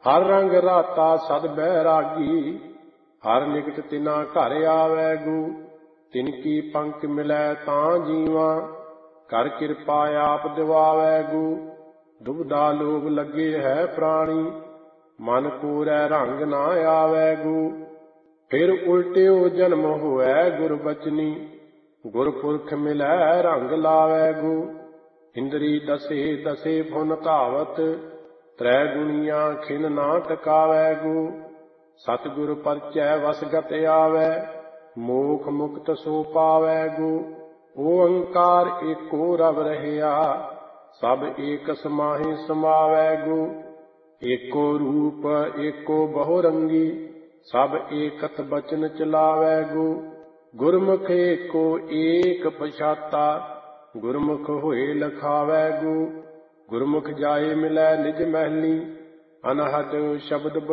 ਹਰ ਰੰਗ ਰਾਤਾ ਸਦ ਬੈਰਾਗੀ, ਹਰ ਨਿਕਟ ਤਿਨਾ ਘਰ ਆਵੈਗੂ। ਤਿਨ ਕੀ ਪੰਕ ਮਿਲੈ ਤਾਂ ਜੀਵਾ, ਕਰ ਕਿਰਪਾ ਆਪ ਦਿਵਾਵੈਗੂ। ਦੁਬਦਾ ਲੋਭ ਲੱਗੇ ਹੈ ਪ੍ਰਾਣੀ, ਮਨ ਕੋਰੈ ਰੰਗ ਨਾ ਆਵੈਗੂ। ਫਿਰ ਉਲਟਿਓ ਜਨਮ ਹੋਵੈ ਗੁਰਬਚਨੀ, ਗੁਰਪੁਰਖ ਮਿਲੈ ਰੰਗ ਲਾਵੈਗੂ। ਇੰਦਰੀ ਦਸੇ ਦਸੇ ਫੁਨ ਧਾਵਤ, ਤ੍ਰੈ ਗੁਣੀਆਂ ਖਿਨ ਨਾ ਟਿਕਾਵੈਗੂ। ਸਤਿਗੁਰ ਪਰਚੈ ਵਸਗਤ ਆਵੈ, ਮੋਖ ਮੁਕਤ ਸੋ ਪਾਵੈਗੂ। ਓੰਕਾਰ ਏਕੋ ਰਵ ਰਹਿਆ, ਸਭ ਏਕ ਸਮਾਹਿ ਸਮਾਵੈਗੂ। ਏਕੋ ਰੂਪ ਏਕੋ ਬਹੁ ਰੰਗੀ, ਸਭ ਏਕਤ ਬਚਨ ਚਲਾਵੈਗੂ। ਗੁਰਮੁਖ ਏਕੋ ਏਕ ਪਛਾਤਾ, ਗੁਰਮੁਖ ਹੋਏ ਲਖਾਵੈਗੂ। ਗੁਰਮੁਖ ਜਾਏ ਮਿਲੈ ਨਿਜ ਮਹਿਲੀ, ਅਨਹਦ ਸ਼ਬਦ